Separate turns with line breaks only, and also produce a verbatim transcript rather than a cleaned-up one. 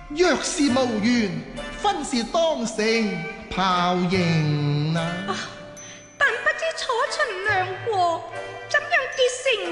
若是無緣，分是當成泡影啊！
但不知楚秦娘過怎樣結成